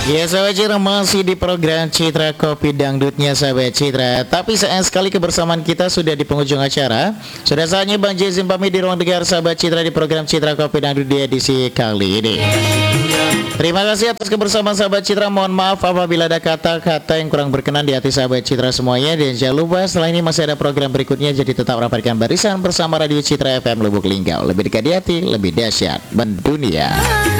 Ya sahabat Citra, masih di program Citra Kopi Dangdutnya sahabat Citra. Tapi sayang sekali kebersamaan kita sudah di penghujung acara. Sudah saatnya Bang Jezim pamit di ruang dengar sahabat Citra di program Citra Kopi Dangdut di edisi kali ini. Terima kasih atas kebersamaan sahabat Citra. Mohon maaf apabila ada kata-kata yang kurang berkenan di hati sahabat Citra semuanya. Dan jangan lupa setelah ini masih ada program berikutnya. Jadi tetap rapatkan barisan bersama Radio Citra FM Lubuk Linggau. Lebih dekat di hati, lebih dahsyat mendunia.